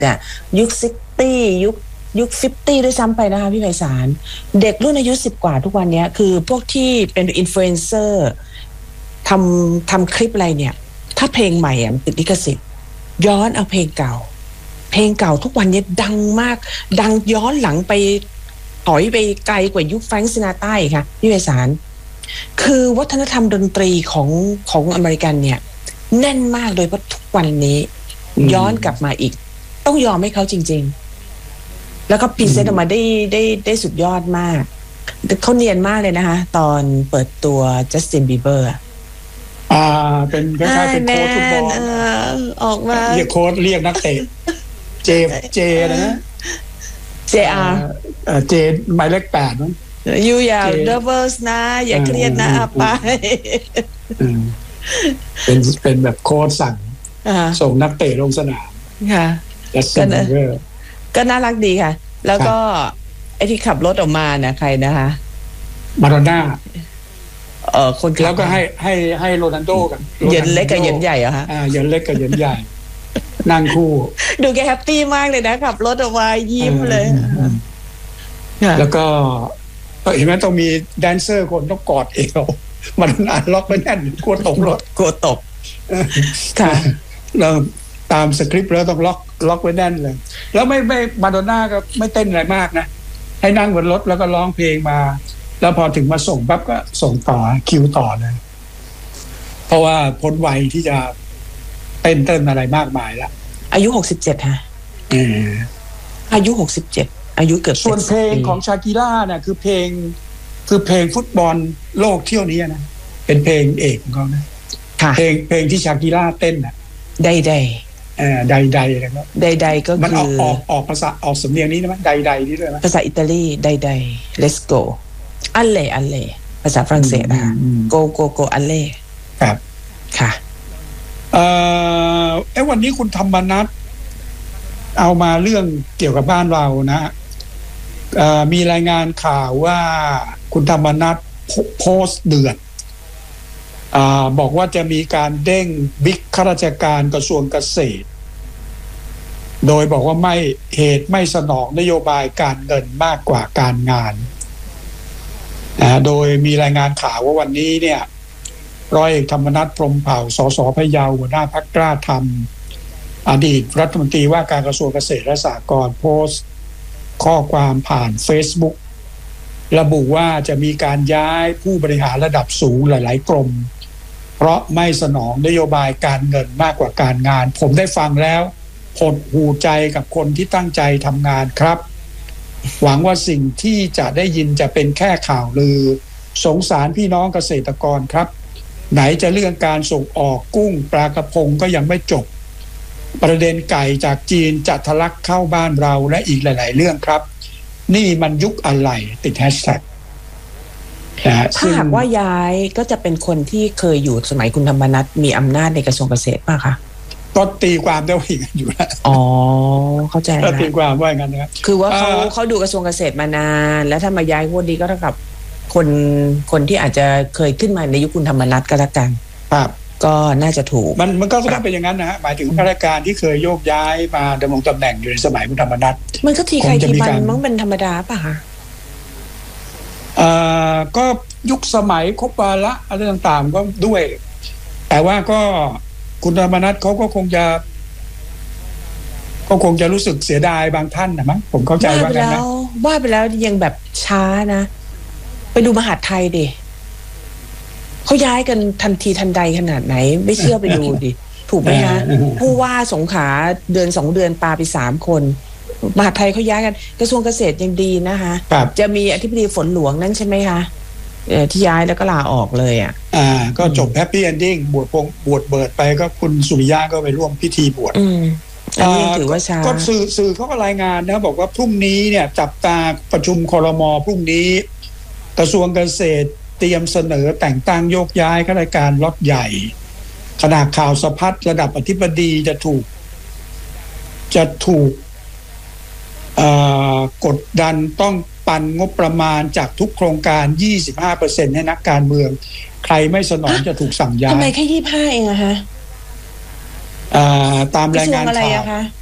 เนี่ยยุค60ยุค50ด้วยซ้ำไปนะคะพี่ไพศาลเด็กรุ่นอายุ10กว่าทุกวันนี้คือพวกที่เป็นอินฟลูเอนเซอร์ทำคลิปอะไรเนี่ยถ้าเพลงใหม่อะติดลิขสิทธิ์ย้อนเอาเพลงเก่าทุกวันนี้ดังมากดังย้อนหลังไปถอยไปไกลกว่ายุคแฟรงค์ซินาตราค่ะพี่ไพศาลคือวัฒนธรรมดนตรีของอเมริกันเนี่ยแน่นมากโดยเพราะทุกวันนี้ย้อนกลับมาอีกต้องยอมให้เขาจริงๆแล้วก็พรีเซนต์ออกมาได้สุดยอดมากเขาเนียนมากเลยนะคะตอนเปิดตัวจัสตินบีเบอร์เป็นคล้ายๆเป็นโค้ชฟุตบอลออกมาเรียกโค้ชเรียกนักเตะเจนะ JR เจหมายเลข8มั้งอยู่อย่าเดเวอร์สนะอย่าเครียดนะไปเป็นแบบโค้ชสั่งส่งนักเตะลงสนามค่ะก็น่ารักดีค่ะแล้วก็ไอ้ที่ขับรถออกมานะใครนะคะมาโดน่าคนแล้วก็ให้โรนัลโดกันเหยินเล็กกับเหยินใหญ่เหรอฮะเหยินเล็กกับเหยินใหญ่นั่งคู่ดูแกแฮปปี้มากเลยนะขับรถออกมายิ้มเลยแล้วก็เห็นไหมต้องมีแดนเซอร์คนต้องกอดเอวมันล็อกไว้แน่นกลัวตกรถกลัวตกค่ะแล้วตามสคริปต์แล้วต้องล็อกไว้แน่นเลยแล้วไม่มาโดน่าก็ไม่เต้นอะไรมากนะให้นั่งบนรถแล้วก็ร้องเพลงมาแล้วพอถึงมาส่งปั๊บก็ส่งต่อคิวต่อเลยเพราะว่าพ้นวัยที่จะเต้นอะไรมากมายแล้วอายุ67ฮะอายุ67อายุเกือบส่วนเพลงของชากิร่าเนี่ยคือเพลงฟุตบอลโลกเที่ยวนี้นะเป็นเพลงเอกของเขานะเพลงที่ชากิร่าเต้นน่ะใดอะไรครับใดก็คือมันออกภาษาออกสำเนียงนี้นะมั้ยใดนี่ด้วยมั้ยภาษาอิตาลีใด let's go อัลเล่ภาษาฝรั่งเศสนะคะ go อัลเล่ครับค่ะวันนี้คุณธรรมนัสเอามาเรื่องเกี่ยวกับบ้านเรานะมีรายงานข่าวว่าคุณธรรมนัสโพสต์เดือดบอกว่าจะมีการเด้งบิ๊กข้าราชการกระทรวงเกษตรโดยบอกว่าไม่สนองนโยบายการเงินมากกว่าการงานโดยมีรายงานข่าวว่าวันนี้เนี่ยร้อยเอกธรรมนัสพรหมเผ่าสสพะเยาหัวหน้าพรรคกล้าธรรมอดีตรัฐมนตรีว่าการกระทรวงเกษตรและสหกรณ์โพสต์ข้อความผ่าน Facebook ระบุว่าจะมีการย้ายผู้บริหารระดับสูงหลายๆกรมเพราะไม่สนองนโยบายการเงินมากกว่าการงานผมได้ฟังแล้วหดหู่ใจกับคนที่ตั้งใจทำงานครับหวังว่าสิ่งที่จะได้ยินจะเป็นแค่ข่าวลือสงสารพี่น้องเกษตรกรครับไหนจะเรื่องการส่งออกกุ้งปลากระพงก็ยังไม่จบประเด็นไก่จากจีนจะทะลักเข้าบ้านเราและอีกหลายๆเรื่องครับนี่มันยุคอะไรติดแฮชแท็กถ้าหากว่าย้ายก็จะเป็นคนที่เคยอยู่สมัยคุณธรรมนัสมีอำนาจในกระทรวงเกษตรป่ะคะก็ตีความได้ว่าอย่างนั้นอยู่แล้วเข้าใจแล้วตีความว่าอย่างนั้นนะครับคือว่าเขาดูกระทรวงเกษตรมานานแล้วถ้ามาย้ายพวกนี้ก็เท่ากับคนที่อาจจะเคยขึ้นมาในยุคคุณธรรมนัสก็แล้วกันครับก็น่าจะถูกมันก็เป็นอย่างนั้นนะฮะหมายถึงข้าราชการที่เคยโยกย้ายมาดำรงตำแหน่งอยู่ในสมัยคุณธรรมนัสมันก็ทีใครทีมันเป็นธรรมดาป่ะคะก็ยุคสมัยครบวาระอะไรต่างๆก็ด้วยแต่ว่าก็คุณธรรมนัสเขาก็คงจะรู้สึกเสียดายบางท่านนะมั้งผมเข้าใจว่ากันนะว่าไปแล้วยังแบบช้านะไปดูมหาดไทยดิเขาย้ายกันทันทีทันใดขนาดไหนไม่เชื่อไปดูดิถูกไหมฮะผู้ว่าสงขลาเดือน2 เดือนปาไป3 คนมหาดไทยเขาย้ายกันกระทรวงเกษตรยังดีนะคะจะมีอธิบดีฝนหลวงนั่นใช่ไหมคะที่ย้ายแล้วก็ลาออกเลยก็จบแฮปปี้เอนดิ้งบวชเบิดไปก็คุณสุริยะก็ไปร่วมพิธีบวชอันนี้ถือว่าช้าก็สื่อเขาก็รายงานนะบอกว่าพรุ่งนี้เนี่ยจับตาประชุมครม.พรุ่งนี้กระทรวงเกษตรเตรียมเสนอแต่งตั้งโยกย้ายข้าราชการล็อตใหญ่ขณะข่าวสะพัดระดับอธิบดีจะถูกกดดันต้องปันงบประมาณจากทุกโครงการ 25% ให้นักการเมืองใครไม่สนองจะถูกสั่งย้ายทำไมแค่25เองอะฮะตามรายงานข่าว